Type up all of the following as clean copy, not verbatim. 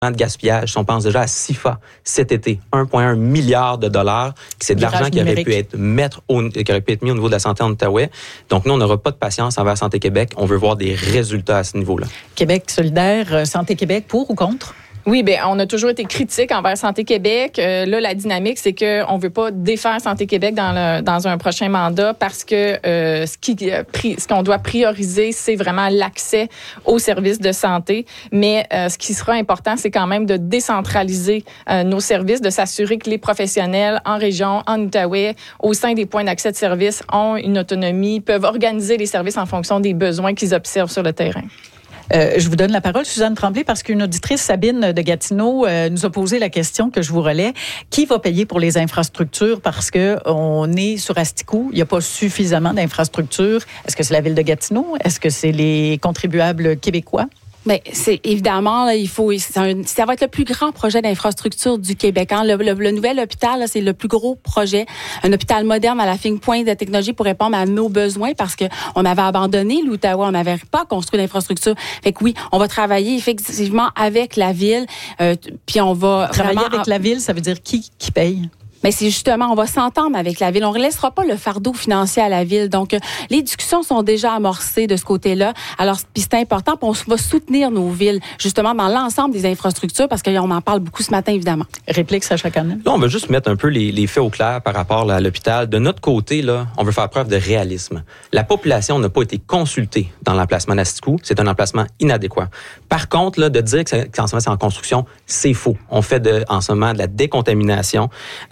de gaspillage. Si on pense déjà à SIFA cet été, 1,1 milliard de dollars, c'est de l'argent qui aurait pu être mis au niveau de la santé en Outaouais. Donc, nous, on n'aura pas de patience envers Santé Québec. On veut voir des résultats à ce niveau-là. Québec solidaire, Santé Québec, pour ou contre? Oui, bien, on a toujours été critique envers Santé Québec. Là, la dynamique, c'est qu'on veut pas défaire Santé Québec dans un prochain mandat parce que ce qu'on doit prioriser, c'est vraiment l'accès aux services de santé. Mais ce qui sera important, c'est quand même de décentraliser nos services, de s'assurer que les professionnels en région, en Outaouais, au sein des points d'accès de services, ont une autonomie, peuvent organiser les services en fonction des besoins qu'ils observent sur le terrain. Je vous donne la parole, Suzanne Tremblay, parce qu'une auditrice, Sabine de Gatineau, nous a posé la question que je vous relais. Qui va payer pour les infrastructures? Parce que on est sur Asticou, il n'y a pas suffisamment d'infrastructures. Est-ce que c'est la ville de Gatineau? Est-ce que c'est les contribuables québécois? Bien, c'est évidemment, là, ça va être le plus grand projet d'infrastructure du Québec. Hein. Le nouvel hôpital, là, c'est le plus gros projet. Un hôpital moderne à la fine pointe de technologie pour répondre à nos besoins parce qu'on avait abandonné l'Outaouais, on n'avait pas construit d'infrastructure. Fait que oui, on va travailler effectivement avec la ville, puis on va travailler avec la ville, ça veut dire qui paye? Mais c'est justement, on va s'entendre avec la ville. On ne laissera pas le fardeau financier à la ville. Donc, les discussions sont déjà amorcées de ce côté-là. Alors, puis c'est important, puis on va soutenir nos villes, justement, dans l'ensemble des infrastructures, parce qu'on en parle beaucoup ce matin, évidemment. Réplique, Sacha Canan. Là, on va juste mettre un peu les faits au clair par rapport à l'hôpital. De notre côté, là, on veut faire preuve de réalisme. La population n'a pas été consultée dans l'emplacement d'Asticou. C'est un emplacement inadéquat. Par contre, là, de dire qu'en ce moment, c'est en construction, c'est faux. On fait en ce moment de la décontamination.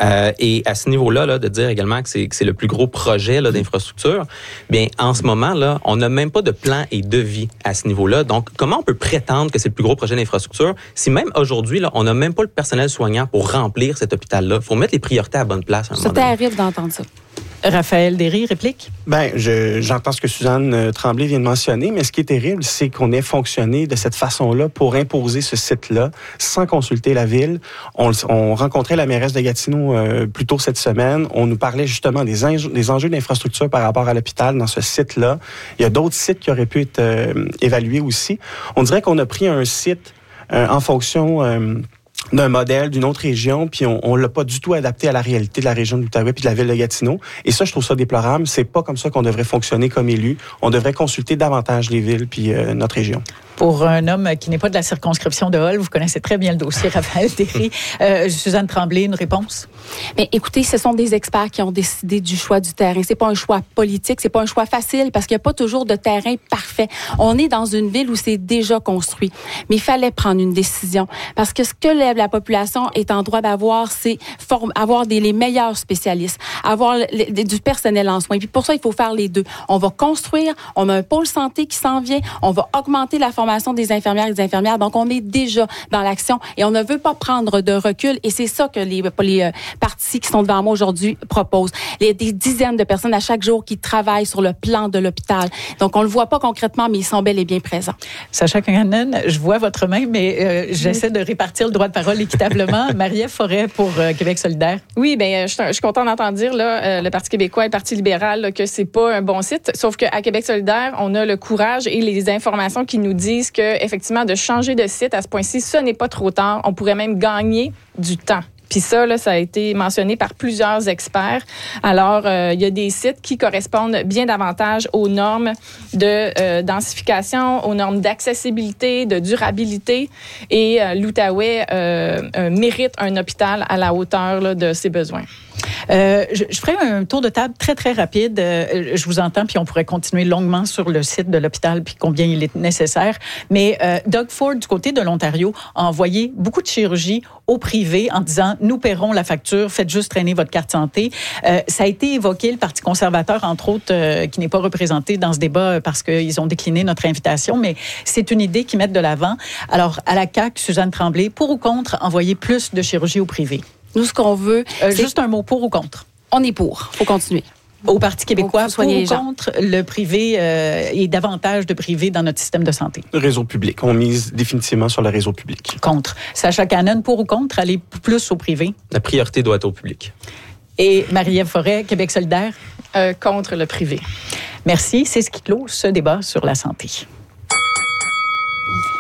Et à ce niveau-là, là, de dire également que c'est le plus gros projet là, d'infrastructure, bien, en ce moment, là, on n'a même pas de plan et devis à ce niveau-là. Donc, comment on peut prétendre que c'est le plus gros projet d'infrastructure si même aujourd'hui, là, on n'a même pas le personnel soignant pour remplir cet hôpital-là? Il faut mettre les priorités à la bonne place. C'est terrible d'entendre ça. Raphaël Derry, réplique? Bien, j'entends ce que Suzanne Tremblay vient de mentionner, mais ce qui est terrible, c'est qu'on ait fonctionné de cette façon-là pour imposer ce site-là sans consulter la ville. On rencontrait la mairesse de Gatineau plus tôt cette semaine. On nous parlait justement des enjeux d'infrastructure par rapport à l'hôpital dans ce site-là. Il y a d'autres sites qui auraient pu être évalués aussi. On dirait qu'on a pris un site en fonction d'un modèle d'une autre région, puis on l'a pas du tout adapté à la réalité de la région de l'Outaouais puis de la ville de Gatineau. Et ça, je trouve ça déplorable. C'est pas comme ça qu'on devrait fonctionner comme élu. On devrait consulter davantage les villes puis notre région. Pour un homme qui n'est pas de la circonscription de Hull, vous connaissez très bien le dossier, Raphaël Derry. Suzanne Tremblay, une réponse? Mais écoutez, ce sont des experts qui ont décidé du choix du terrain. C'est pas un choix politique, c'est pas un choix facile parce qu'il n'y a pas toujours de terrain parfait. On est dans une ville où c'est déjà construit. Mais il fallait prendre une décision parce que ce que la population est en droit d'avoir, c'est avoir les meilleurs spécialistes, avoir du personnel en soins. Puis pour ça, il faut faire les deux. On va construire, on a un pôle santé qui s'en vient, on va augmenter la formation des infirmières et des infirmières. Donc, on est déjà dans l'action et on ne veut pas prendre de recul. Et c'est ça que les partis qui sont devant moi aujourd'hui proposent. Il y a des dizaines de personnes à chaque jour qui travaillent sur le plan de l'hôpital. Donc, on le voit pas concrètement, mais ils sont bel et bien présents. Sacha Canan, je vois votre main, mais j'essaie de répartir le droit de parole équitablement. Marie-Ève Forêt pour Québec solidaire. Oui, bien, je suis contente d'entendre dire là, le Parti québécois et le Parti libéral là, que c'est pas un bon site. Sauf qu'à Québec solidaire, on a le courage et les informations qui nous disent que effectivement de changer de site à ce point-ci, ce n'est pas trop tard. On pourrait même gagner du temps. Puis ça, là, ça a été mentionné par plusieurs experts. Alors, il y a des sites qui correspondent bien davantage aux normes de densification, aux normes d'accessibilité, de durabilité. Et l'Outaouais mérite un hôpital à la hauteur là, de ses besoins. Je ferai un tour de table très, très rapide. Je vous entends, puis on pourrait continuer longuement sur le site de l'hôpital, puis combien il est nécessaire. Mais Doug Ford, du côté de l'Ontario, a envoyé beaucoup de chirurgie au privé en disant « Nous paierons la facture, faites juste traîner votre carte santé ». Ça a été évoqué, le Parti conservateur, entre autres, qui n'est pas représenté dans ce débat parce qu'ils ont décliné notre invitation, mais c'est une idée qu'ils mettent de l'avant. Alors, à la CAQ, Suzanne Tremblay, pour ou contre envoyer plus de chirurgie au privé? Nous, ce qu'on veut... juste un mot, pour ou contre? On est pour. Faut continuer. Au Parti québécois, pour ou contre le privé et davantage de privé dans notre système de santé? Le réseau public. On mise définitivement sur le réseau public. Contre. Sacha Canan, pour ou contre aller plus au privé? La priorité doit être au public. Et Marie-Ève Forêt, Québec solidaire? Contre le privé. Merci. C'est ce qui clôt ce débat sur la santé.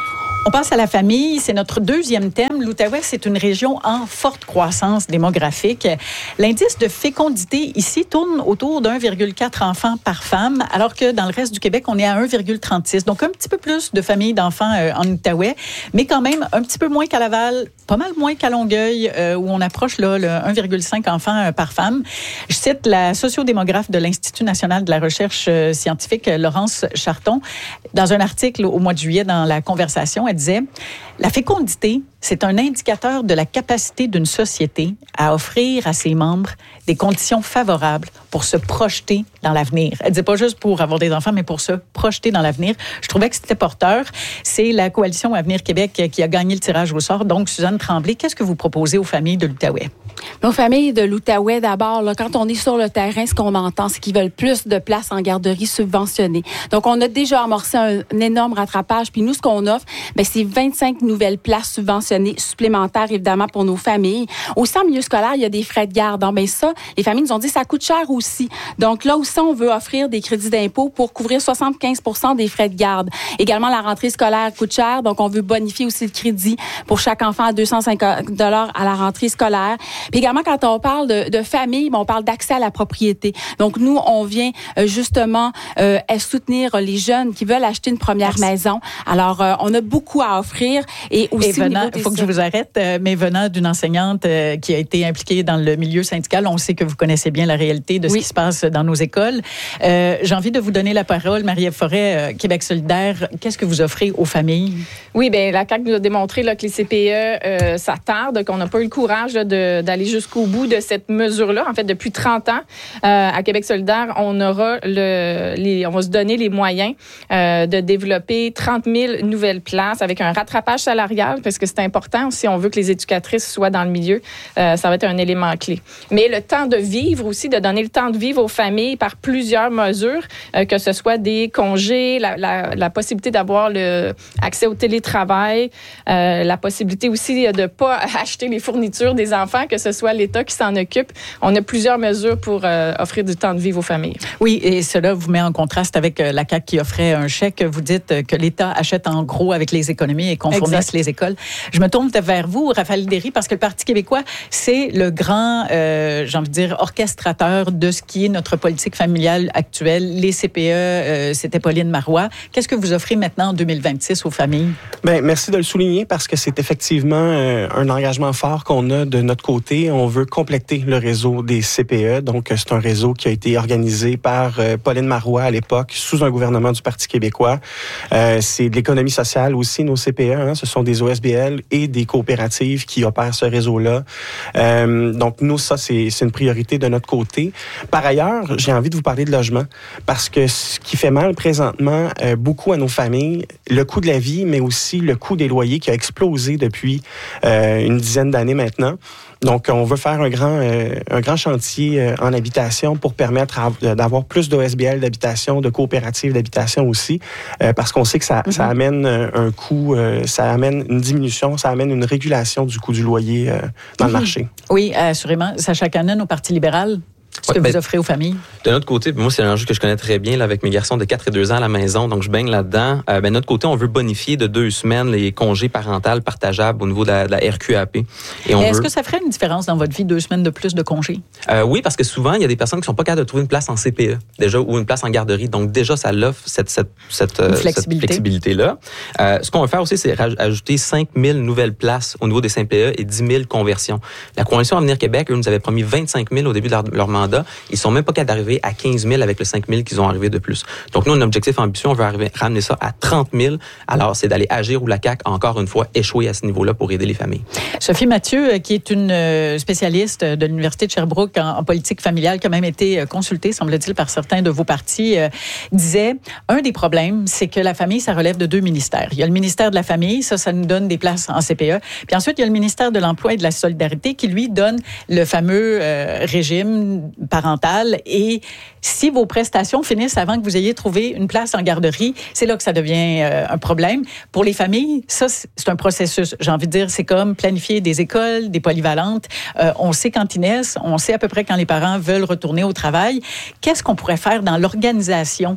On passe à la famille. C'est notre deuxième thème. L'Outaouais, c'est une région en forte croissance démographique. L'indice de fécondité ici tourne autour d'1,4 enfants par femme, alors que dans le reste du Québec, on est à 1,36. Donc, un petit peu plus de familles d'enfants en Outaouais, mais quand même un petit peu moins qu'à Laval, pas mal moins qu'à Longueuil, où on approche là, le 1,5 enfants par femme. Je cite la sociodémographe de l'Institut national de la recherche scientifique, Laurence Charton, dans un article au mois de juillet dans La Conversation. Elle disait « La fécondité, c'est un indicateur de la capacité d'une société à offrir à ses membres des conditions favorables pour se projeter dans l'avenir. » Elle ne dit pas juste pour avoir des enfants, mais pour se projeter dans l'avenir. Je trouvais que c'était porteur. C'est la Coalition Avenir Québec qui a gagné le tirage au sort. Donc, Suzanne Tremblay, qu'est-ce que vous proposez aux familles de l'Outaouais? Aux familles de l'Outaouais, d'abord, là, quand on est sur le terrain, ce qu'on entend, c'est qu'ils veulent plus de places en garderie subventionnées. Donc, on a déjà amorcé un énorme rattrapage. Puis nous, ce qu'on offre, c'est 25 nouvelles places subventionnées supplémentaires, évidemment, pour nos familles. Aussi, en milieu scolaire, il y a des frais de garde. Donc, ça, les familles nous ont dit, ça coûte cher aussi. Donc, là aussi, on veut offrir des crédits d'impôt pour couvrir 75% des frais de garde. Également, la rentrée scolaire coûte cher. Donc, on veut bonifier aussi le crédit pour chaque enfant à $250 à la rentrée scolaire. Puis également, quand on parle de famille, on parle d'accès à la propriété. Donc, nous, on vient justement soutenir les jeunes qui veulent acheter une première maison. Alors, on a beaucoup à offrir. Et aussi, il faut que je vous arrête, mais venant d'une enseignante qui a été impliquée dans le milieu syndical, on sait que vous connaissez bien la réalité de ce qui se passe dans nos écoles. J'ai envie de vous donner la parole, Marie-Ève Forêt, Québec solidaire. Qu'est-ce que vous offrez aux familles? Oui, bien, la CAQ nous a démontré là, que les CPE, ça tarde, qu'on n'a pas eu le courage là, d'aller jusqu'au bout de cette mesure-là. En fait, depuis 30 ans, à Québec solidaire, on aura on va se donner les moyens de développer 30 000 nouvelles places avec un rattrapage salarial, parce que c'est important si on veut que les éducatrices soient dans le milieu. Ça va être un élément clé. Mais le temps de vivre aussi, de donner le temps de vivre aux familles par plusieurs mesures, que ce soit des congés, la possibilité d'avoir accès au télétravail, la possibilité aussi de ne pas acheter les fournitures des enfants, que ce soit l'État qui s'en occupe. On a plusieurs mesures pour offrir du temps de vivre aux familles. Oui, et cela vous met en contraste avec la CAQ qui offrait un chèque. Vous dites que l'État achète en gros avec les économies et qu'on fournisse les écoles. Je me tourne vers vous, Raphaël Derry, parce que le Parti québécois, c'est le grand, j'ai envie de dire, orchestrateur de ce qui est notre politique familiale actuelle. Les CPE, c'était Pauline Marois. Qu'est-ce que vous offrez maintenant en 2026 aux familles? Bien, merci de le souligner parce que c'est effectivement un engagement fort qu'on a de notre côté. On veut compléter le réseau des CPE. Donc, c'est un réseau qui a été organisé par Pauline Marois à l'époque, sous un gouvernement du Parti québécois. C'est de l'économie sociale aussi, nos CPE. Hein. Ce sont des OSBL et des coopératives qui opèrent ce réseau-là. Donc, nous, ça, c'est une priorité de notre côté. Par ailleurs, j'ai envie de vous parler de logement parce que ce qui fait mal présentement beaucoup à nos familles, le coût de la vie, mais aussi le coût des loyers qui a explosé depuis une dizaine d'années maintenant. Donc, on veut faire un grand chantier en habitation pour permettre d'avoir plus d'OSBL d'habitation, de coopératives d'habitation aussi, parce qu'on sait que ça amène un coût, ça amène une diminution, ça amène une régulation du coût du loyer dans le marché. Oui, assurément. Sacha Cannon, au Parti libéral. Ce que vous offrez aux familles? De notre côté, moi, c'est un enjeu que je connais très bien là, avec mes garçons de 4 et 2 ans à la maison, donc je baigne là-dedans. De notre côté, on veut bonifier de 2 semaines les congés parentaux partageables au niveau de la RQAP. Est-ce que ça ferait une différence dans votre vie, 2 semaines de plus de congés? Oui, parce que souvent, il y a des personnes qui sont pas capables de trouver une place en CPE, déjà, ou une place en garderie. Donc, déjà, ça l'offre cette flexibilité-là. Ce qu'on va faire aussi, c'est ajouter 5 000 nouvelles places au niveau des CPE et 10 000 conversions. La Coalition Avenir Québec, eux, nous avait promis 25 000 au début de leur mandat. Ils sont même pas capables d'arriver à 15 000 avec le 5 000 qu'ils ont arrivé de plus. Donc, nous, un objectif ambitieux, on veut ramener ça à 30 000. Alors, c'est d'aller agir où la CAQ a encore une fois échoué à ce niveau-là pour aider les familles. Sophie Mathieu, qui est une spécialiste de l'Université de Sherbrooke en politique familiale, qui a même été consultée, semble-t-il, par certains de vos partis, disait, un des problèmes, c'est que la famille, ça relève de 2 ministères. Il y a le ministère de la Famille, ça nous donne des places en CPE. Puis ensuite, il y a le ministère de l'Emploi et de la Solidarité qui, lui, donne le fameux régime parentale. Et si vos prestations finissent avant que vous ayez trouvé une place en garderie, c'est là que ça devient un problème. Pour les familles, ça, c'est un processus. J'ai envie de dire, c'est comme planifier des écoles, des polyvalentes. On sait quand ils naissent, on sait à peu près quand les parents veulent retourner au travail. Qu'est-ce qu'on pourrait faire dans l'organisation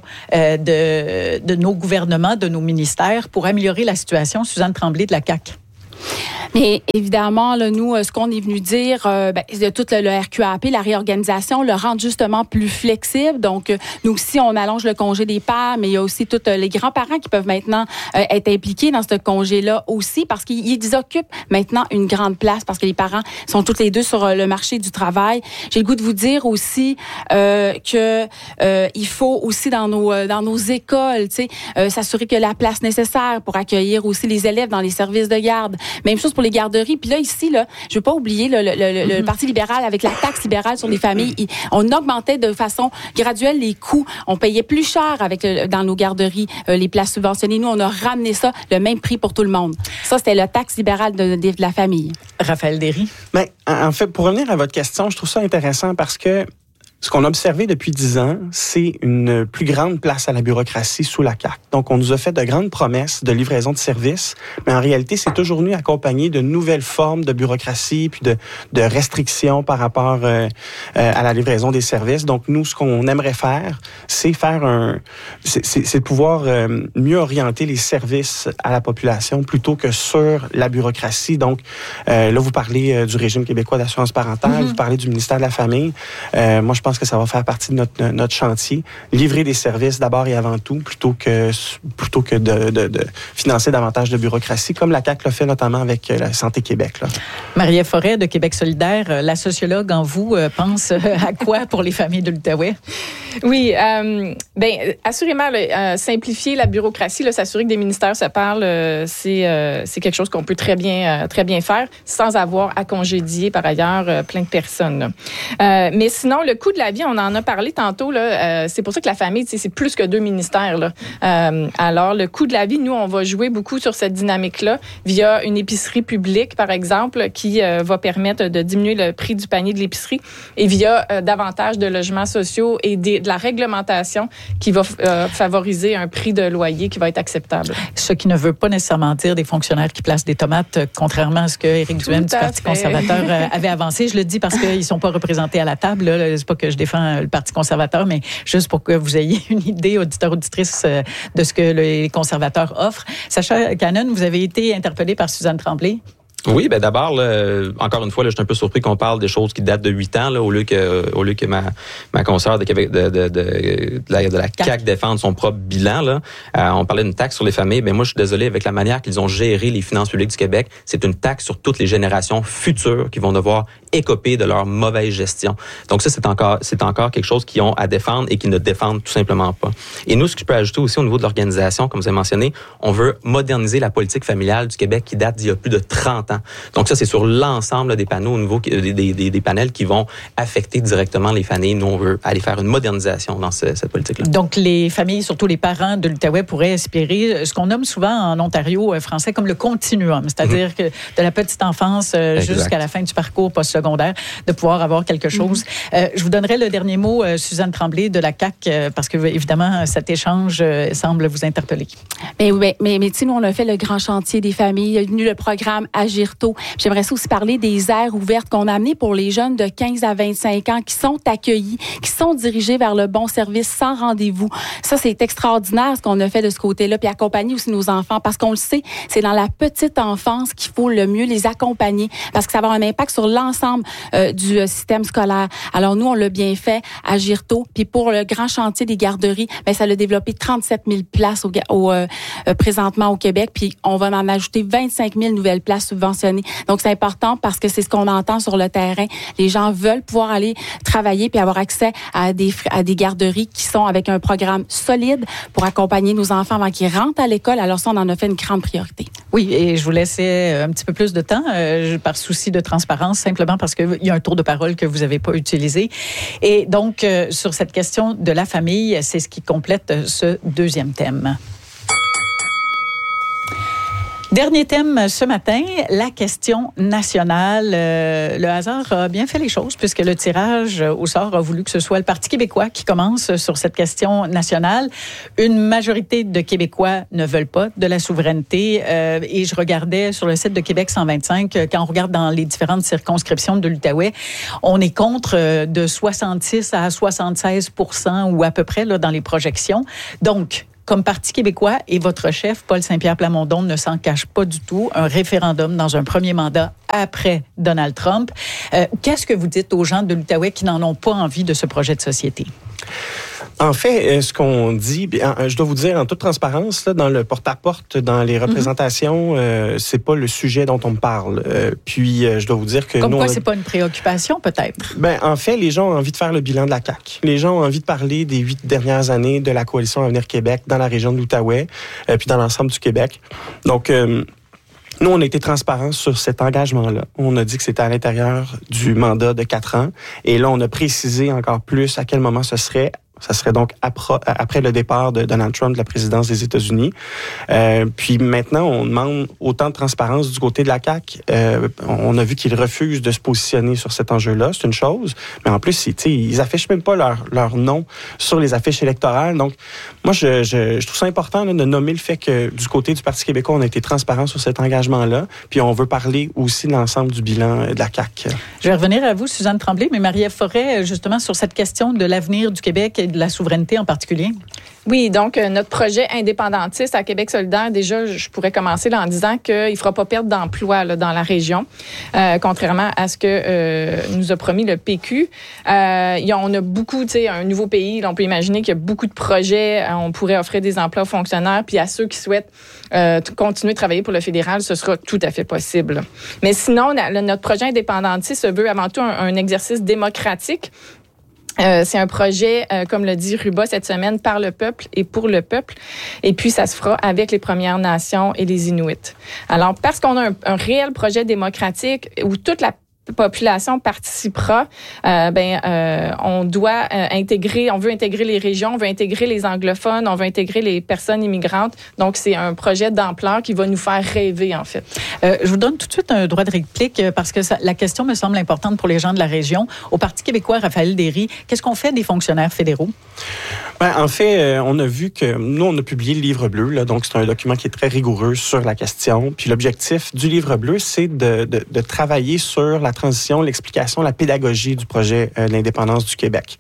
de nos gouvernements, de nos ministères pour améliorer la situation? Suzanne Tremblay de la CAQ. Mais évidemment, là, nous, ce qu'on est venu dire, de tout le RQAP, la réorganisation, le rendre justement plus flexible. Donc, nous aussi, on allonge le congé des pères, mais il y a aussi tous les grands-parents qui peuvent maintenant être impliqués dans ce congé-là aussi, parce qu'ils occupent maintenant une grande place, parce que les parents sont tous les deux sur le marché du travail. J'ai le goût de vous dire aussi que il faut aussi dans nos écoles, tu sais, s'assurer que la place nécessaire pour accueillir aussi les élèves dans les services de garde. Même chose pour les garderies. Puis là, ici, là, je veux pas oublier le Parti libéral avec la taxe libérale sur les familles. On augmentait de façon graduelle les coûts. On payait plus cher dans nos garderies les places subventionnées. Nous, on a ramené ça le même prix pour tout le monde. Ça, c'était la taxe libérale de la famille. Raphaël Derry. Ben, en fait, pour revenir à votre question, je trouve ça intéressant parce que ce qu'on a observé depuis 10 ans, c'est une plus grande place à la bureaucratie sous la CAQ. Donc, on nous a fait de grandes promesses de livraison de services, mais en réalité, c'est toujours venu accompagné de nouvelles formes de bureaucratie puis de restrictions par rapport à la livraison des services. Donc, nous, ce qu'on aimerait faire, c'est de pouvoir mieux orienter les services à la population plutôt que sur la bureaucratie. Donc, là, vous parlez du régime québécois d'assurance parentale, vous parlez du ministère de la Famille. Moi, je pense que ça va faire partie de notre chantier. Livrer des services d'abord et avant tout, plutôt que de financer davantage de bureaucratie, comme la CAQ l'a fait notamment avec la Santé Québec. Là. Marie-Ève Forêt de Québec solidaire, la sociologue en vous pense à quoi pour les familles de l'Outaouais? Oui, assurément, simplifier la bureaucratie, s'assurer que des ministères se parlent, c'est quelque chose qu'on peut très bien faire sans avoir à congédier par ailleurs plein de personnes. Mais sinon, le coût de la vie, on en a parlé tantôt, c'est pour ça que la famille, c'est plus que 2 ministères. Là. Alors, le coût de la vie, nous, on va jouer beaucoup sur cette dynamique-là via une épicerie publique, par exemple, qui va permettre de diminuer le prix du panier de l'épicerie et via davantage de logements sociaux et de la réglementation qui va favoriser un prix de loyer qui va être acceptable. Ce qui ne veut pas nécessairement dire des fonctionnaires qui placent des tomates, contrairement à ce que Éric Duhaime du Parti conservateur avait avancé. Je le dis parce qu'ils ne sont pas représentés à la table. Là. C'est pas que je défends le Parti conservateur, mais juste pour que vous ayez une idée, auditeurs, auditrices, de ce que les conservateurs offrent. Sacha Cannon, vous avez été interpellé par Suzanne Tremblay. Oui, d'abord, encore une fois, je suis un peu surpris qu'on parle des choses qui datent de 8 ans, au lieu que ma consoeur de Québec, de la CAQ défende son propre bilan, là. On parlait d'une taxe sur les familles. Moi, je suis désolé avec la manière qu'ils ont géré les finances publiques du Québec. C'est une taxe sur toutes les générations futures qui vont devoir écoper de leur mauvaise gestion. Donc ça, c'est encore quelque chose qu'ils ont à défendre et qu'ils ne défendent tout simplement pas. Et nous, ce que je peux ajouter aussi au niveau de l'organisation, comme vous avez mentionné, on veut moderniser la politique familiale du Québec qui date d'il y a plus de 30 ans. Donc ça, c'est sur l'ensemble des panneaux au niveau des panels qui vont affecter directement les familles. Nous, on veut aller faire une modernisation dans cette politique-là. Donc les familles, surtout les parents de l'Outaouais, pourraient espérer ce qu'on nomme souvent en Ontario français comme le continuum, c'est-à-dire que de la petite enfance jusqu'à la fin du parcours postsecondaire, de pouvoir avoir quelque chose. Je vous donnerai le dernier mot, Suzanne Tremblay de la CAQ, parce que évidemment, cet échange semble vous interpeller. Mais tu sais, nous, on a fait le grand chantier des familles. Il y a venu le programme Agir tôt. J'aimerais aussi parler des aires ouvertes qu'on a amenées pour les jeunes de 15 à 25 ans qui sont accueillis, qui sont dirigés vers le bon service sans rendez-vous. Ça, c'est extraordinaire ce qu'on a fait de ce côté-là, puis accompagner aussi nos enfants, parce qu'on le sait, c'est dans la petite enfance qu'il faut le mieux les accompagner, parce que ça va avoir un impact sur l'ensemble du système scolaire. Alors nous, on l'a bien fait, Agir tôt, puis pour le grand chantier des garderies, ça a développé 37 000 places présentement au Québec, puis on va en ajouter 25 000 nouvelles places subventionnées. Donc, c'est important parce que c'est ce qu'on entend sur le terrain. Les gens veulent pouvoir aller travailler puis avoir accès à des garderies qui sont avec un programme solide pour accompagner nos enfants avant qu'ils rentrent à l'école. Alors ça, on en a fait une grande priorité. Oui, et je vous laissais un petit peu plus de temps par souci de transparence, simplement parce qu'il y a un tour de parole que vous n'avez pas utilisé. Et donc, sur cette question de la famille, c'est ce qui complète ce deuxième thème. Dernier thème ce matin, la question nationale. Le hasard a bien fait les choses puisque le tirage au sort a voulu que ce soit le Parti québécois qui commence sur cette question nationale. Une majorité de Québécois ne veulent pas de la souveraineté et je regardais sur le site de Québec 125, quand on regarde dans les différentes circonscriptions de l'Outaouais, on est contre de 66 à 76% ou à peu près là, dans les projections. Donc, comme Parti québécois et votre chef, Paul Saint-Pierre Plamondon, ne s'en cache pas du tout, un référendum dans un premier mandat après Donald Trump. Qu'est-ce que vous dites aux gens de l'Outaouais qui n'en ont pas envie de ce projet de société? En fait, ce qu'on dit, je dois vous dire en toute transparence, là, dans le porte-à-porte, dans les représentations, c'est pas le sujet dont on me parle. Puis, je dois vous dire que comme quoi, c'est pas une préoccupation, peut-être? En fait, les gens ont envie de faire le bilan de la CAQ. Les gens ont envie de parler des 8 dernières années de la coalition Avenir Québec dans la région de l'Outaouais, puis dans l'ensemble du Québec. Donc, nous, on a été transparents sur cet engagement-là. On a dit que c'était à l'intérieur du mandat de 4 ans. Et là, on a précisé encore plus à quel moment ce serait. Ça serait donc après le départ de Donald Trump de la présidence des États-Unis. Puis maintenant, on demande autant de transparence du côté de la CAQ. On a vu qu'ils refusent de se positionner sur cet enjeu-là, c'est une chose. Mais en plus, ils affichent même pas leur nom sur les affiches électorales. Donc, moi, je trouve ça important là, de nommer le fait que du côté du Parti québécois, on a été transparent sur cet engagement-là. Puis on veut parler aussi de l'ensemble du bilan de la CAQ. Je vais revenir à vous, Suzanne Tremblay, mais Marie-Ève Forêt, justement, sur cette question de l'avenir du Québec et de la souveraineté en particulier. Oui, donc notre projet indépendantiste à Québec solidaire, déjà, je pourrais commencer là en disant qu'il ne fera pas perdre d'emplois là, dans la région, contrairement à ce que nous a promis le PQ. On a beaucoup, tu sais, un nouveau pays, là, on peut imaginer qu'il y a beaucoup de projets, on pourrait offrir des emplois aux fonctionnaires, puis à ceux qui souhaitent continuer de travailler pour le fédéral, ce sera tout à fait possible. Mais sinon, notre projet indépendantiste se veut avant tout un exercice démocratique. C'est un projet, comme le dit Ruba cette semaine, par le peuple et pour le peuple. Et puis, ça se fera avec les Premières Nations et les Inuits. Alors, parce qu'on a un réel projet démocratique où toute la population participera, on doit on veut intégrer les régions, on veut intégrer les anglophones, on veut intégrer les personnes immigrantes. Donc, c'est un projet d'ampleur qui va nous faire rêver, en fait. Je vous donne tout de suite un droit de réplique parce que la question me semble importante pour les gens de la région. Au Parti québécois, Raphaël Derry, qu'est-ce qu'on fait des fonctionnaires fédéraux? En fait, on a vu que nous, on a publié le Livre bleu, là, donc c'est un document qui est très rigoureux sur la question. Puis l'objectif du Livre bleu, c'est de travailler sur la transition, l'explication, la pédagogie du projet de l'indépendance du Québec.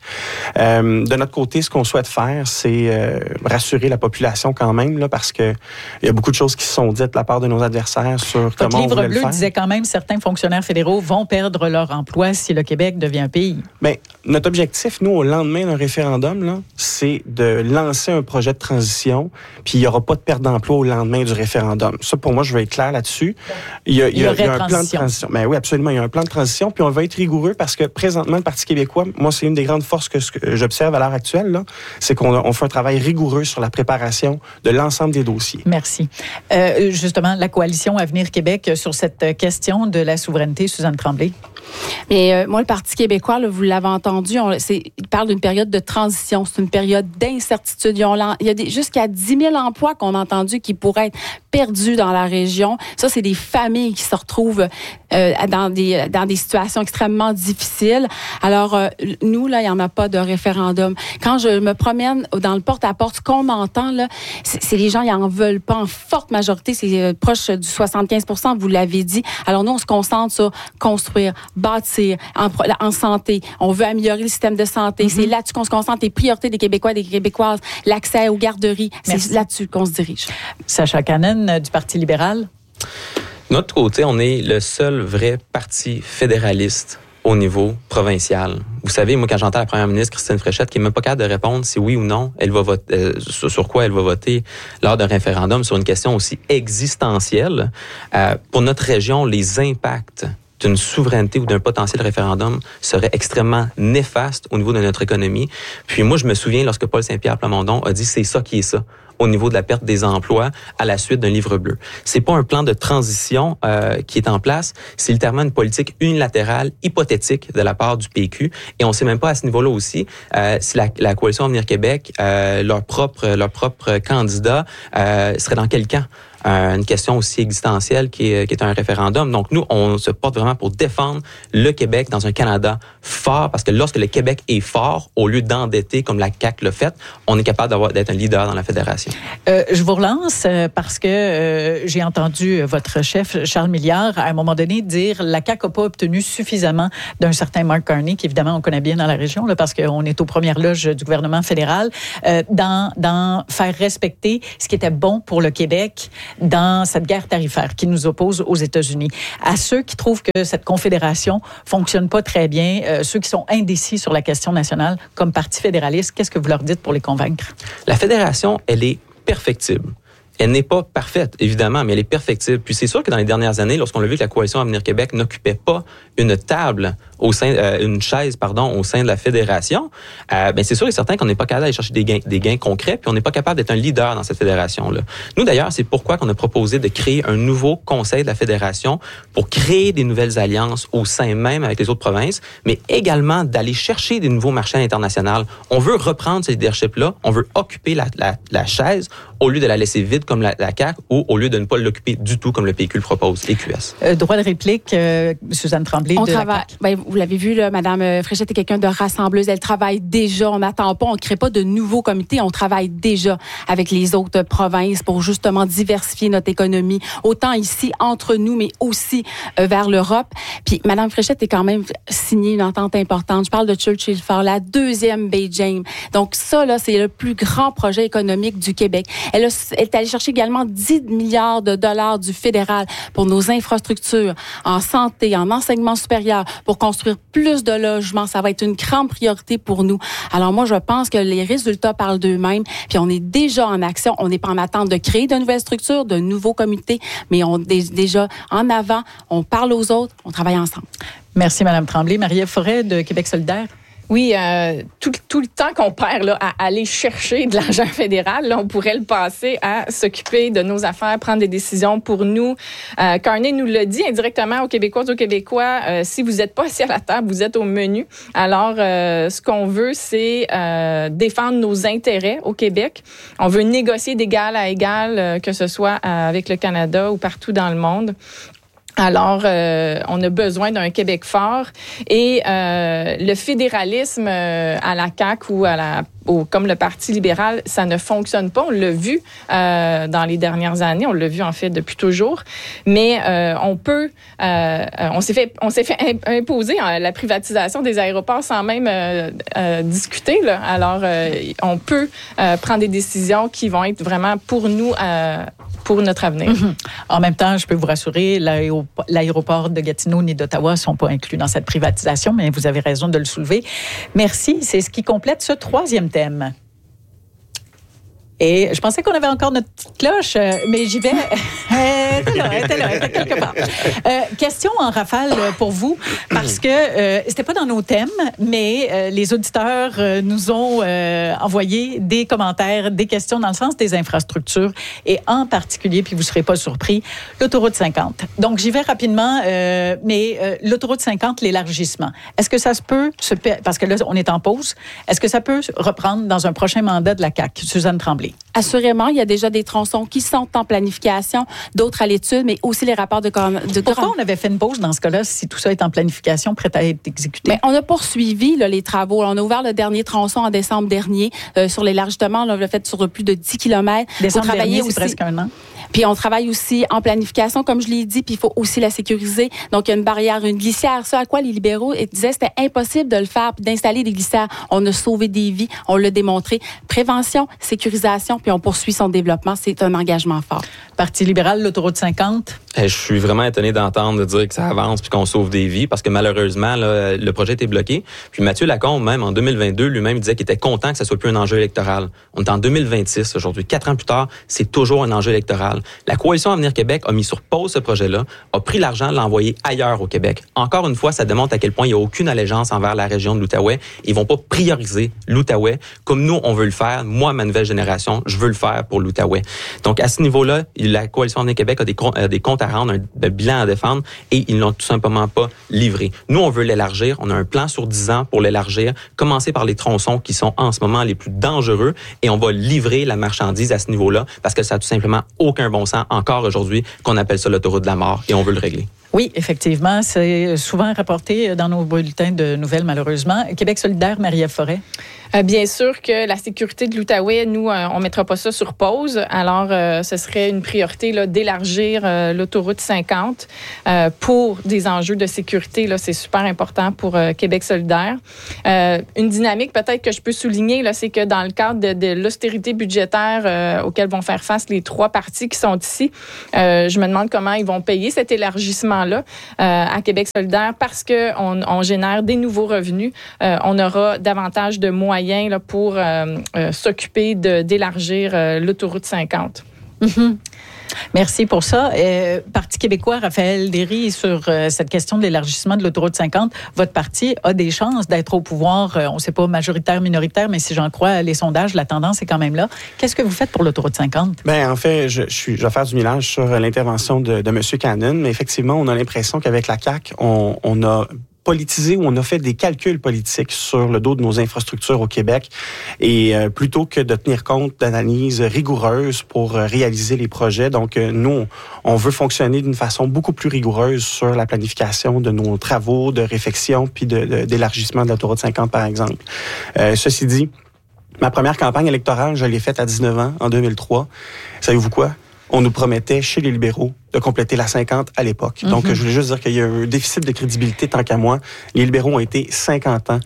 De notre côté, ce qu'on souhaite faire, c'est rassurer la population quand même, là, parce que il y a beaucoup de choses qui se sont dites de la part de nos adversaires sur comment on voulait le faire. Votre Livre bleu disait quand même certains fonctionnaires fédéraux vont perdre leur emploi si le Québec devient un pays. Bien, notre objectif, nous, au lendemain d'un référendum, là, c'est de lancer un projet de transition, puis il n'y aura pas de perte d'emploi au lendemain du référendum. Ça, pour moi, je vais être clair là-dessus. Il y a un plan de transition. Ben oui, absolument, il y a un plan de transition, puis on va être rigoureux parce que présentement, le Parti québécois, moi, c'est une des grandes forces que j'observe à l'heure actuelle, là, c'est qu'on fait un travail rigoureux sur la préparation de l'ensemble des dossiers. Merci. Justement, la coalition Avenir Québec, sur cette question de la souveraineté, Suzanne Tremblay. Mais moi, le Parti québécois, là, vous l'avez entendu, il parle d'une période de transition, c'est une période d'incertitude. Il y a jusqu'à 10 000 emplois qu'on a entendu qui pourraient être perdus dans la région. Ça, c'est des familles qui se retrouvent dans des situations extrêmement difficiles. Alors, nous, là, il n'y en a pas de référendum. Quand je me promène dans le porte-à-porte, ce qu'on entend, là, c'est les gens, ils n'en veulent pas en forte majorité. C'est proche du 75 %, vous l'avez dit. Alors, nous, on se concentre sur construire, bâtir, en santé. On veut améliorer le système de santé. C'est là-dessus qu'on se concentre. Les priorités des Québécois et des Québécoises, l'accès aux garderies. Merci. C'est là-dessus qu'on se dirige. Sacha Cannon, du Parti libéral. De notre côté, on est le seul vrai parti fédéraliste au niveau provincial. Vous savez, moi, quand j'entends la première ministre Christine Fréchette qui n'est même pas capable de répondre si oui ou non elle va voter, sur quoi elle va voter lors d'un référendum sur une question aussi existentielle, pour notre région, les impacts d'une souveraineté ou d'un potentiel référendum serait extrêmement néfaste au niveau de notre économie. Puis moi, je me souviens lorsque Paul Saint-Pierre Plamondon a dit « c'est ça qui est ça » au niveau de la perte des emplois à la suite d'un livre bleu. C'est pas un plan de transition qui est en place, c'est littéralement une politique unilatérale, hypothétique de la part du PQ. Et on sait même pas à ce niveau-là aussi si la coalition Avenir Québec, leur propre candidat serait dans quel camp. une question aussi existentielle qui est un référendum. Donc, nous, on se porte vraiment pour défendre le Québec dans un Canada fort, parce que lorsque le Québec est fort, au lieu d'endetter comme la CAQ l'a fait, on est capable d'être un leader dans la fédération. Je vous relance parce que j'ai entendu votre chef, Charles Milliard, à un moment donné dire la CAQ n'a pas obtenu suffisamment d'un certain Mark Carney, qu'évidemment on connaît bien dans la région, là, parce qu'on est aux premières loges du gouvernement fédéral, dans faire respecter ce qui était bon pour le Québec dans cette guerre tarifaire qui nous oppose aux États-Unis. À ceux qui trouvent que cette confédération fonctionne pas très bien, ceux qui sont indécis sur la question nationale comme Parti fédéraliste, qu'est-ce que vous leur dites pour les convaincre? La fédération, elle est perfectible. Elle n'est pas parfaite, évidemment, mais elle est perfectible. Puis c'est sûr que dans les dernières années, lorsqu'on a vu que la Coalition Avenir Québec n'occupait pas une table une chaise au sein de la fédération, ben c'est sûr et certain qu'on n'est pas capable d'aller chercher des gains concrets, puis on n'est pas capable d'être un leader dans cette fédération-là. Nous, d'ailleurs, c'est pourquoi qu'on a proposé de créer un nouveau conseil de la fédération pour créer des nouvelles alliances au sein même avec les autres provinces, mais également d'aller chercher des nouveaux marchés internationaux. On veut reprendre ce leadership-là, on veut occuper la chaise au lieu de la laisser vide comme la CAQ ou au lieu de ne pas l'occuper du tout comme le PQ le propose, les QS. Droit de réplique, Suzanne Tremblay de la CAQ. Ben, vous l'avez vu, là, Mme Fréchette est quelqu'un de rassembleuse. Elle travaille déjà. On n'attend pas, on ne crée pas de nouveaux comités. On travaille déjà avec les autres provinces pour justement diversifier notre économie, autant ici, entre nous, mais aussi vers l'Europe. Puis Mme Fréchette est quand même signé une entente importante. Je parle de Churchill Falls, la deuxième Baie James. Donc ça, là, c'est le plus grand projet économique du Québec. Elle est allée chercher également 10 milliards de dollars du fédéral pour nos infrastructures en santé, en enseignement supérieur, pour construire plus de logements. Ça va être une grande priorité pour nous. Alors moi, je pense que les résultats parlent d'eux-mêmes, puis on est déjà en action. On n'est pas en attente de créer de nouvelles structures, de nouveaux comités, mais on est déjà en avant. On parle aux autres, on travaille ensemble. Merci, Mme Tremblay. Marie-Ève Forêt de Québec solidaire. Oui, tout le temps qu'on perd là, à aller chercher de l'argent fédéral, là, on pourrait le passer à s'occuper de nos affaires, prendre des décisions pour nous. Carney nous l'a dit indirectement aux Québécoises, aux Québécois, si vous n'êtes pas assis à la table, vous êtes au menu. Alors, ce qu'on veut, c'est défendre nos intérêts au Québec. On veut négocier d'égal à égal, que ce soit avec le Canada ou partout dans le monde. Alors, on a besoin d'un Québec fort et le fédéralisme à la CAQ ou comme le Parti libéral, ça ne fonctionne pas. On l'a vu dans les dernières années. On l'a vu en fait depuis toujours. Mais on s'est fait imposer la privatisation des aéroports sans même discuter. Là. Alors, on peut prendre des décisions qui vont être vraiment pour nous, pour notre avenir. Mm-hmm. En même temps, je peux vous rassurer, l'aéroport de Gatineau ni d'Ottawa ne sont pas inclus dans cette privatisation, mais vous avez raison de le soulever. Merci. C'est ce qui complète ce troisième thème. Et je pensais qu'on avait encore notre petite cloche, mais j'y vais. Elle était là, quelque part. Question en rafale pour vous, parce que c'était pas dans nos thèmes, mais les auditeurs nous ont envoyé des commentaires, des questions dans le sens des infrastructures, et en particulier, puis vous serez pas surpris, l'autoroute 50. Donc, j'y vais rapidement, mais l'autoroute 50, l'élargissement. Est-ce que ça se peut, parce que là, on est en pause, est-ce que ça peut reprendre dans un prochain mandat de la CAQ? Suzanne Tremblay. Assurément, il y a déjà des tronçons qui sont en planification, d'autres à l'étude, mais aussi les rapports de Pourquoi on avait fait une pause dans ce cas-là si tout ça est en planification, prêt à être exécuté? Mais on a poursuivi là, les travaux. On a ouvert le dernier tronçon en décembre dernier sur l'élargissement. On l'a fait sur plus de 10 km. Décembre dernier, c'est presque un an. Puis on travaille aussi en planification, comme je l'ai dit, puis il faut aussi la sécuriser. Donc, il y a une barrière, une glissière. Ce à quoi les libéraux disaient, c'était impossible de le faire, puis d'installer des glissières. On a sauvé des vies, on l'a démontré. Prévention, sécurisation, puis on poursuit son développement. C'est un engagement fort. Parti libéral, l'autoroute 50. Je suis vraiment étonné d'entendre de dire que ça avance puis qu'on sauve des vies, parce que malheureusement, là, le projet était bloqué. Puis Mathieu Lacombe, même en 2022, lui-même disait qu'il était content que ça soit plus un enjeu électoral. On est en 2026 aujourd'hui. 4 ans plus tard, c'est toujours un enjeu électoral. La Coalition Avenir Québec a mis sur pause ce projet-là, a pris l'argent, l'a envoyé ailleurs au Québec. Encore une fois, ça démontre à quel point il n'y a aucune allégeance envers la région de l'Outaouais. Ils vont pas prioriser l'Outaouais comme nous, on veut le faire. Moi, ma nouvelle génération, je veux le faire pour l'Outaouais. Donc, à ce niveau-là, la Coalition Avenir Québec a des comptes à rendre, un bilan à défendre, et ils l'ont tout simplement pas livré. Nous, on veut l'élargir. On a un plan sur 10 ans pour l'élargir. Commencer par les tronçons qui sont en ce moment les plus dangereux, et on va livrer la marchandise à ce niveau-là parce que ça a tout simplement aucun bon sens encore aujourd'hui qu'on appelle ça l'autoroute de la mort et on veut le régler. Oui, effectivement, c'est souvent rapporté dans nos bulletins de nouvelles, malheureusement. Québec solidaire, Marie-Ève Forêt. Bien sûr que la sécurité de l'Outaouais, nous, on ne mettra pas ça sur pause. Alors, ce serait une priorité là, d'élargir l'autoroute 50 pour des enjeux de sécurité. Là, c'est super important pour Québec solidaire. Une dynamique peut-être que je peux souligner, là, c'est que dans le cadre de l'austérité budgétaire auquel vont faire face les 3 partis qui sont ici, je me demande comment ils vont payer cet élargissement-là à Québec solidaire parce qu'on génère des nouveaux revenus. On aura davantage de moyens là, pour s'occuper d'élargir l'autoroute 50. Mm-hmm. Merci pour ça. Parti québécois, Raphaël Derry, sur cette question de l'élargissement de l'autoroute 50, votre parti a des chances d'être au pouvoir, on ne sait pas majoritaire, minoritaire, mais si j'en crois les sondages, la tendance est quand même là. Qu'est-ce que vous faites pour l'autoroute 50? Bien, en fait, je vais faire du millage sur l'intervention de M. Cannon, mais effectivement, on a l'impression qu'avec la CAQ, on a politisé ou on a fait des calculs politiques sur le dos de nos infrastructures au Québec et plutôt que de tenir compte d'analyses rigoureuses pour réaliser les projets. Donc, nous, on veut fonctionner d'une façon beaucoup plus rigoureuse sur la planification de nos travaux de réfection puis d'élargissement de l'autoroute 50, par exemple. Ceci dit, ma première campagne électorale, je l'ai faite à 19 ans, en 2003. Savez-vous quoi? On nous promettait, chez les libéraux, de compléter la 50 à l'époque. Donc, je voulais juste dire qu'il y a un déficit de crédibilité tant qu'à moi. Les libéraux ont été 50 ans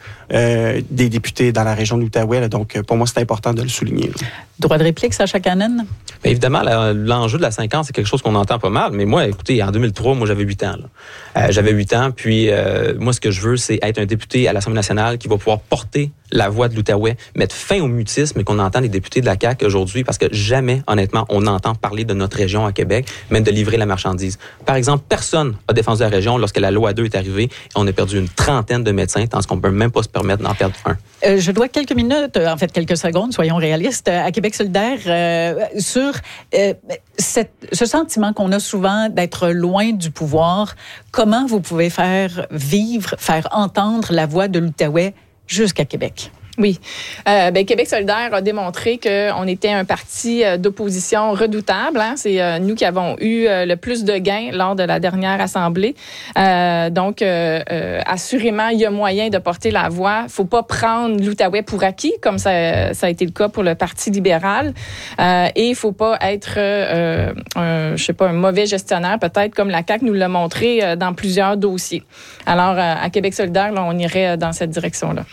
des députés dans la région de l'Outaouais. Donc, pour moi, c'est important de le souligner. Là. Droit de réplique, Sacha Cannon? Bien, évidemment, l'enjeu de la 50, c'est quelque chose qu'on entend pas mal. Mais moi, écoutez, en 2003, moi, j'avais 8 ans. J'avais 8 ans, puis moi, ce que je veux, c'est être un député à l'Assemblée nationale qui va pouvoir porter la voix de l'Outaouais, mettre fin au mutisme qu'on entend des députés de la CAQ aujourd'hui, parce que jamais, honnêtement, on entend parler de notre région à Québec, même de livrer la marchandise. Par exemple, personne n'a défendu la région lorsque la loi 2 est arrivée et on a perdu une trentaine de médecins, tant qu'on ne peut même pas se permettre d'en perdre un. Je dois quelques minutes, en fait quelques secondes, soyons réalistes, à Québec solidaire sur ce sentiment qu'on a souvent d'être loin du pouvoir. Comment vous pouvez faire entendre la voix de l'Outaouais jusqu'à Québec? Oui. Québec solidaire a démontré qu'on était un parti d'opposition redoutable. Hein? C'est nous qui avons eu le plus de gains lors de la dernière assemblée. Donc, assurément, il y a moyen de porter la voix. Il ne faut pas prendre l'Outaouais pour acquis, comme ça a été le cas pour le Parti libéral. Et il ne faut pas être, un mauvais gestionnaire, peut-être, comme la CAQ nous l'a montré dans plusieurs dossiers. Alors, à Québec solidaire, là, on irait dans cette direction-là.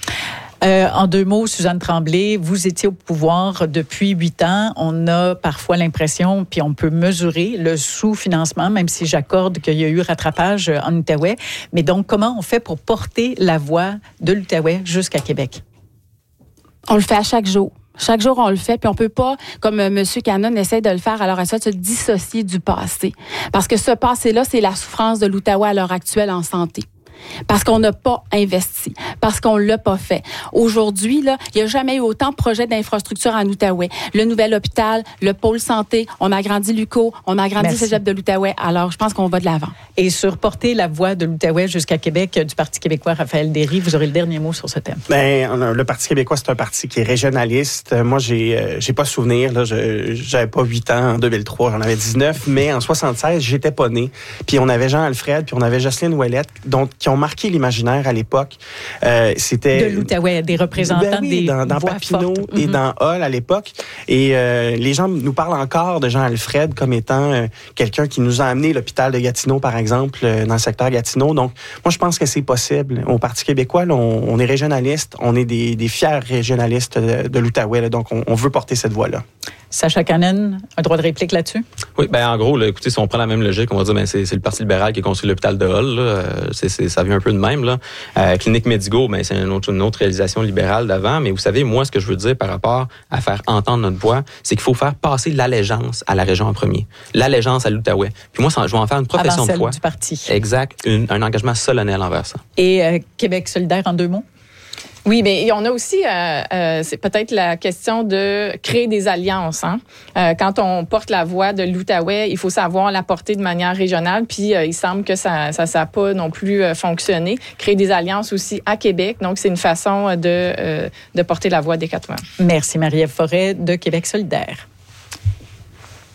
En 2 mots, Suzanne Tremblay, vous étiez au pouvoir depuis 8 ans. On a parfois l'impression, puis on peut mesurer le sous-financement, même si j'accorde qu'il y a eu rattrapage en Outaouais. Mais donc, comment on fait pour porter la voix de l'Outaouais jusqu'à Québec? On le fait à chaque jour. Chaque jour, on le fait, puis on peut pas, comme M. Cannon essaie de le faire à l'heure actuelle, se dissocier du passé. Parce que ce passé-là, c'est la souffrance de l'Outaouais à l'heure actuelle en santé. Parce qu'on n'a pas investi, parce qu'on l'a pas fait. Aujourd'hui, là, il n'y a jamais eu autant de projets d'infrastructure en Outaouais. Le nouvel hôpital, le pôle santé, on a agrandi l'UQO, on a agrandi le cégep de l'Outaouais. Alors, je pense qu'on va de l'avant. Et sur porter la voix de l'Outaouais jusqu'à Québec du Parti québécois, Raphaël Derry, vous aurez le dernier mot sur ce thème. Le Parti québécois, c'est un parti qui est régionaliste. Moi, j'ai pas souvenir. Là, j'avais pas 8 ans en 2003, j'en avais 19, mais en 76, j'étais pas né. Puis on avait Jean-Alfred, puis on avait Jocelyne Ouellette, qui ont marqué l'imaginaire à l'époque. C'était de l'Outaouais, des représentants des dans Papineau fortes. Et dans Hall à l'époque. Et les gens nous parlent encore de Jean-Alfred comme étant quelqu'un qui nous a amené l'hôpital de Gatineau, par exemple, dans le secteur Gatineau. Donc, moi, je pense que c'est possible. Au Parti québécois, là, on est régionaliste, on est des fiers régionalistes de l'Outaouais. Là, donc, on veut porter cette voix-là. Sacha Cannon, un droit de réplique là-dessus? Oui, en gros, là, écoutez, si on prend la même logique, on va dire c'est le Parti libéral qui a construit l'hôpital de Hall. Là. Ça vient un peu de même. Là. Clinique Medigo, c'est une autre réalisation libérale d'avant. Mais vous savez, moi, ce que je veux dire par rapport à faire entendre notre voix, c'est qu'il faut faire passer l'allégeance à la région en premier. L'allégeance à l'Outaouais. Puis moi, je vais en faire une profession de foi. Du parti. Exact. Un engagement solennel envers ça. Et Québec solidaire en 2 mots? Oui, mais on a aussi, c'est peut-être la question de créer des alliances. Hein? Quand on porte la voix de l'Outaouais, il faut savoir la porter de manière régionale. Puis il semble que ça n'a pas non plus fonctionné. Créer des alliances aussi à Québec. Donc, c'est une façon de porter la voix des 4 voix. Merci Marie-Ève Forêt de Québec solidaire.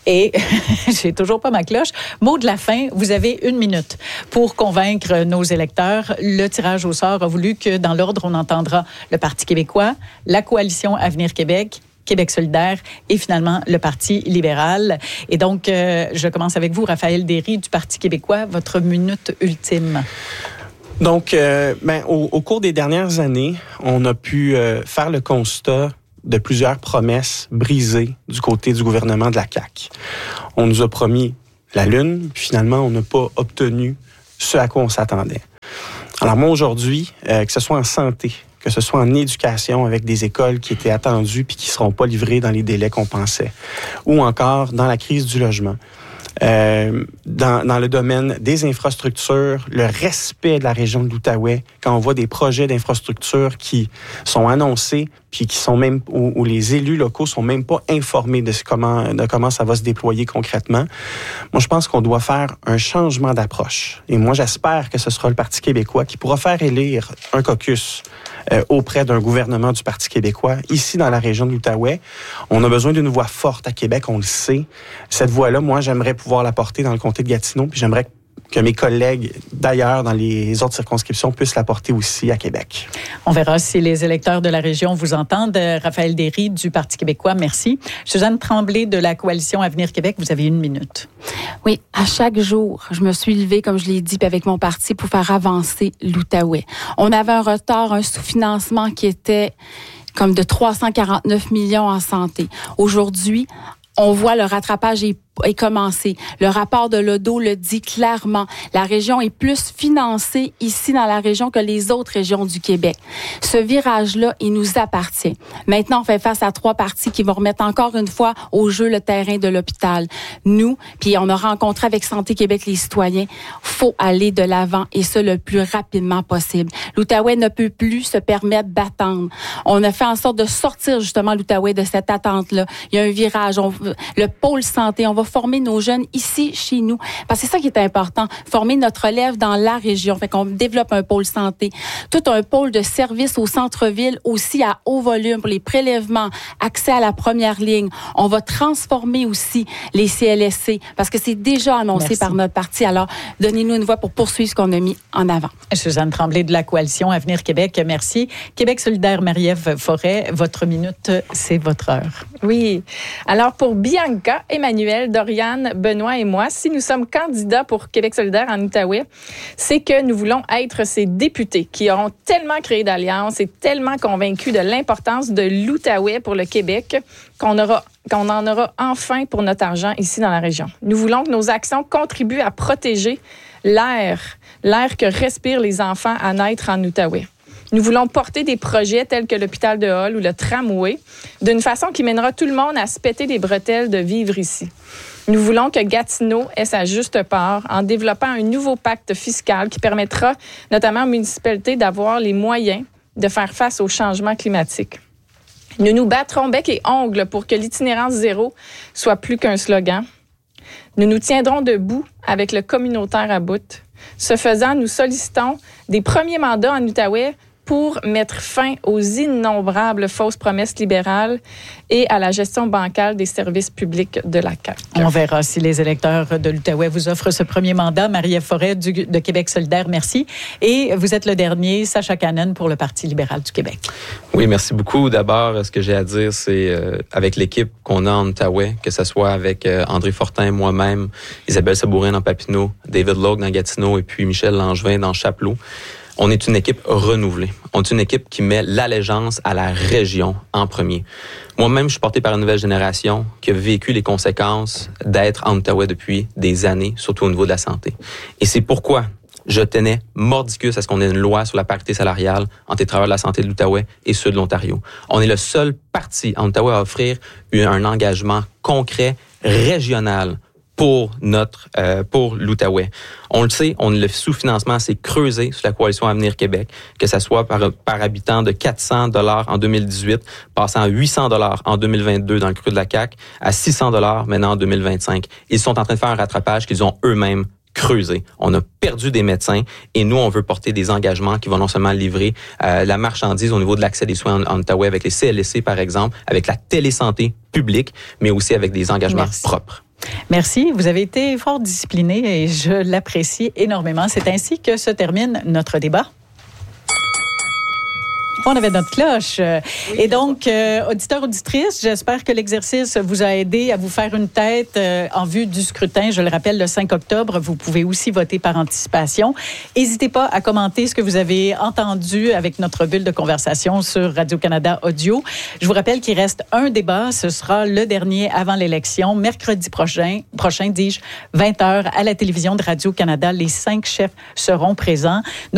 Et j'ai toujours pas ma cloche. Mot de la fin, vous avez 1 minute pour convaincre nos électeurs. Le tirage au sort a voulu que, dans l'ordre, on entendra le Parti québécois, la Coalition Avenir Québec, Québec solidaire et finalement le Parti libéral. Et donc, je commence avec vous, Raphaël Derry du Parti québécois. Votre minute ultime. Donc, au cours des dernières années, on a pu faire le constat de plusieurs promesses brisées du côté du gouvernement de la CAQ. On nous a promis la Lune, puis finalement, on n'a pas obtenu ce à quoi on s'attendait. Alors moi, aujourd'hui, que ce soit en santé, que ce soit en éducation avec des écoles qui étaient attendues puis qui ne seront pas livrées dans les délais qu'on pensait, ou encore dans la crise du logement, dans le domaine des infrastructures, le respect de la région de l'Outaouais, quand on voit des projets d'infrastructures qui sont annoncés puis qui sont même où les élus locaux sont même pas informés de comment ça va se déployer concrètement. Moi, je pense qu'on doit faire un changement d'approche. Et moi, j'espère que ce sera le Parti québécois qui pourra faire élire un caucus auprès d'un gouvernement du Parti québécois, ici dans la région de l'Outaouais. On a besoin d'une voix forte à Québec, on le sait. Cette voix-là, moi, j'aimerais pouvoir la porter dans le comté de Gatineau, puis j'aimerais que mes collègues d'ailleurs dans les autres circonscriptions puissent la porter aussi à Québec. On verra si les électeurs de la région vous entendent. Raphaël Derry du Parti québécois, merci. Suzanne Tremblay de la Coalition Avenir Québec, vous avez 1 minute. Oui, à chaque jour, je me suis levée, comme je l'ai dit, avec mon parti pour faire avancer l'Outaouais. On avait un retard, un sous-financement qui était comme de 349 millions en santé. Aujourd'hui, on voit le rattrapage est commencé. Le rapport de l'ODO le dit clairement. La région est plus financée ici dans la région que les autres régions du Québec. Ce virage-là, il nous appartient. Maintenant, on fait face à 3 partis qui vont remettre encore une fois au jeu le terrain de l'hôpital. Nous, puis on a rencontré avec Santé Québec les citoyens, faut aller de l'avant et ce le plus rapidement possible. L'Outaouais ne peut plus se permettre d'attendre. On a fait en sorte de sortir justement l'Outaouais de cette attente-là. Il y a un virage. Le pôle santé, on va former nos jeunes ici, chez nous. Parce que c'est ça qui est important, former notre relève dans la région. Fait qu'on développe un pôle santé. Tout un pôle de services au centre-ville, aussi à haut volume pour les prélèvements, accès à la première ligne. On va transformer aussi les CLSC parce que c'est déjà annoncé par notre parti. Alors, donnez-nous une voix pour poursuivre ce qu'on a mis en avant. Suzanne Tremblay de la Coalition Avenir Québec, merci. Québec solidaire, Marie-Ève Forêt, votre minute, c'est votre heure. Oui. Alors, pour Bianca, Emmanuel, Doriane, Benoît et moi, si nous sommes candidats pour Québec solidaire en Outaouais, c'est que nous voulons être ces députés qui auront tellement créé d'alliances et tellement convaincus de l'importance de l'Outaouais pour le Québec qu'on en aura enfin pour notre argent ici dans la région. Nous voulons que nos actions contribuent à protéger l'air que respirent les enfants à naître en Outaouais. Nous voulons porter des projets tels que l'hôpital de Hull ou le tramway d'une façon qui mènera tout le monde à se péter les bretelles de vivre ici. Nous voulons que Gatineau ait sa juste part en développant un nouveau pacte fiscal qui permettra notamment aux municipalités d'avoir les moyens de faire face au changement climatique. Nous nous battrons bec et ongles pour que l'itinérance zéro soit plus qu'un slogan. Nous nous tiendrons debout avec le communautaire à bout. Ce faisant, nous sollicitons des premiers mandats en Outaouais pour mettre fin aux innombrables fausses promesses libérales et à la gestion bancale des services publics de la CAQ. On verra si les électeurs de l'Outaouais vous offrent ce premier mandat. Marie-Ève Forêt de Québec solidaire, merci. Et vous êtes le dernier, Sacha Cannon pour le Parti libéral du Québec. Oui, merci beaucoup. D'abord, ce que j'ai à dire, c'est avec l'équipe qu'on a en Outaouais, que ce soit avec André Fortin, moi-même, Isabelle Sabourin dans Papineau, David Logue dans Gatineau et puis Michel Langevin dans Chapelot. On est une équipe renouvelée. On est une équipe qui met l'allégeance à la région en premier. Moi-même, je suis porté par une nouvelle génération qui a vécu les conséquences d'être en Outaouais depuis des années, surtout au niveau de la santé. Et c'est pourquoi je tenais mordicus à ce qu'on ait une loi sur la parité salariale entre les travailleurs de la santé de l'Outaouais et ceux de l'Ontario. On est le seul parti en Outaouais à offrir un engagement concret, régional, pour l'Outaouais. On le sait, le sous-financement s'est creusé sur la Coalition Avenir Québec, que ça soit par habitant de 400 $ en 2018, passant à 800 $ en 2022 dans le creux de la CAQ, à 600 $ maintenant en 2025. Ils sont en train de faire un rattrapage qu'ils ont eux-mêmes creusé. On a perdu des médecins et nous, on veut porter des engagements qui vont non seulement livrer la marchandise au niveau de l'accès des soins en Outaouais avec les CLSC, par exemple, avec la télésanté publique, mais aussi avec des engagements propres. Merci. Vous avez été fort discipliné et je l'apprécie énormément. C'est ainsi que se termine notre débat. On avait notre cloche. Et donc, auditeurs, auditrices, j'espère que l'exercice vous a aidé à vous faire une tête en vue du scrutin. Je le rappelle, le 5 octobre, vous pouvez aussi voter par anticipation. N'hésitez pas à commenter ce que vous avez entendu avec notre bulle de conversation sur Radio-Canada Audio. Je vous rappelle qu'il reste un débat. Ce sera le dernier avant l'élection, mercredi prochain, dis-je, 20h à la télévision de Radio-Canada. Les 5 chefs seront présents.